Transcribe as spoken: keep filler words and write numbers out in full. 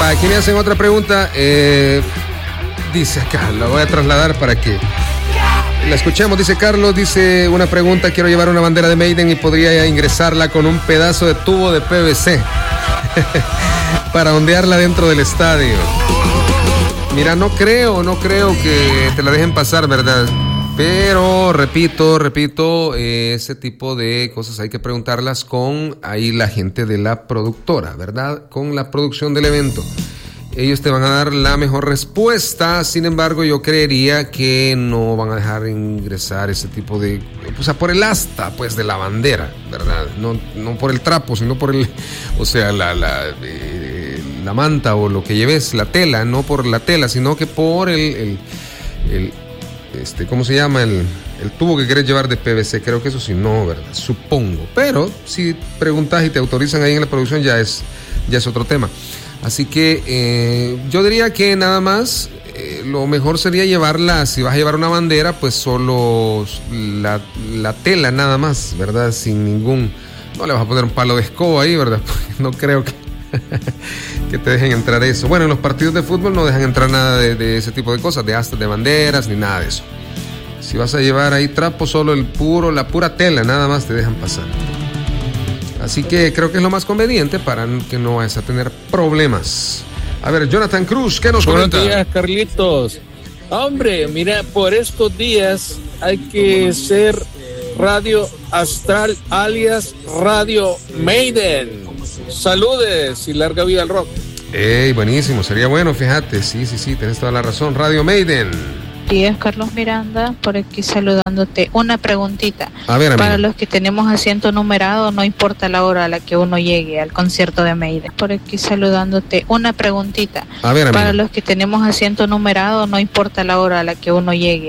aquí me hacen otra pregunta. Eh, dice acá, la voy a trasladar para que la escuchemos. Dice Carlos, dice una pregunta: quiero llevar una bandera de Maiden y podría ingresarla con un pedazo de tubo de P V C para ondearla dentro del estadio. Mira, no creo, no creo que te la dejen pasar, ¿verdad? Pero, repito, repito, eh, ese tipo de cosas hay que preguntarlas con ahí la gente de la productora, ¿verdad? Con la producción del evento. Ellos te van a dar la mejor respuesta. Sin embargo, yo creería que no van a dejar ingresar ese tipo de... O sea, por el asta, pues, de la bandera, ¿verdad? No, no por el trapo, sino por el... O sea, la... la eh, la manta o lo que lleves, la tela, no por la tela, sino que por el, el, el este, ¿cómo se llama? El, el tubo que quieres llevar de P V C. Creo que eso sí, no, ¿verdad? Supongo. Pero si preguntas y te autorizan ahí en la producción, ya es, ya es otro tema. Así que eh, yo diría que nada más, eh, lo mejor sería llevarla, si vas a llevar una bandera, pues solo la, la tela nada más, ¿verdad? Sin ningún... No le vas a poner un palo de escoba ahí, ¿verdad? Porque no creo que... que te dejen entrar eso. Bueno, en los partidos de fútbol no dejan entrar nada de, de ese tipo de cosas, de astas de banderas, ni nada de eso. Si vas a llevar ahí trapo, solo el puro, la pura tela, nada más te dejan pasar. Así que creo que es lo más conveniente para que no vayas a tener problemas. A ver, Jonathan Cruz, ¿qué nos comenta? Buenos días, Carlitos. Hombre, mira, por estos días hay que ser Radio Astral, alias Radio Maiden. Saludes y larga vida al rock. Ey, buenísimo, sería bueno, fíjate. Sí, sí, sí, tienes toda la razón. Radio Maiden. Días, Carlos Miranda, por aquí saludándote. Una preguntita. A ver, amiga. Para los que tenemos asiento numerado, no importa la hora a la que uno llegue al concierto de Maiden. Por aquí saludándote. Una preguntita. A ver, amiga. Para los que tenemos asiento numerado, no importa la hora a la que uno llegue.